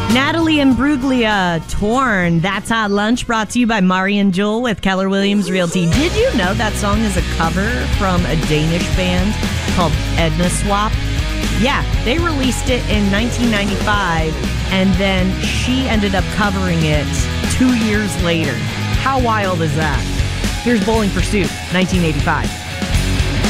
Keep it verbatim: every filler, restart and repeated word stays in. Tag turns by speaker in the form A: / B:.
A: Natalie Imbruglia, Torn. That's Hot Lunch, brought to you by Mari and Joel with Keller Williams Realty. Did you know that song is a cover from a Danish band called Edna Swap? Yeah, they released it in nineteen ninety-five, and then she ended up covering it two years later. How wild is that? Here's Bowling for Soup, nineteen eighty-five.